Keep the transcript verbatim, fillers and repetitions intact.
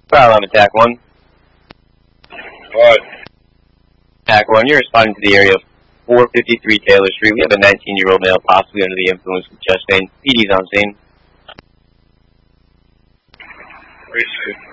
Fire alarm attack one. What? Attack one, you're responding to the area of four fifty-three Taylor Street. We have a nineteen-year-old male possibly under the influence of chest pain. P D's on scene. Appreciate it.